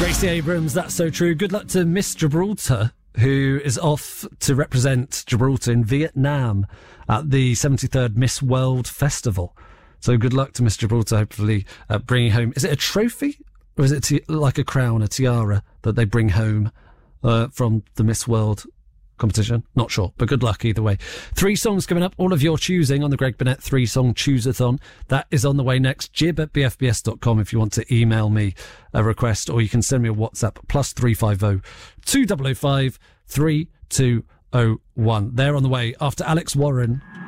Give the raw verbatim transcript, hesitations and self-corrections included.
Gracie Abrams, that's so true. Good luck to Miss Gibraltar, who is off to represent Gibraltar in Vietnam at the seventy-third Miss World Festival. So good luck to Miss Gibraltar, hopefully uh, bringing home... Is it a trophy? Or is it t- like a crown, a tiara, that they bring home uh, from the Miss World competition? Not sure, but good luck either way. Three songs coming up, all of your choosing on the Greg Burnett three-song Chooseathon. That is on the way next. Jib at b f b s dot com if you want to email me a request, or you can send me a WhatsApp, plus three five zero, two zero zero five, three two zero one. They're on the way after Alex Warren.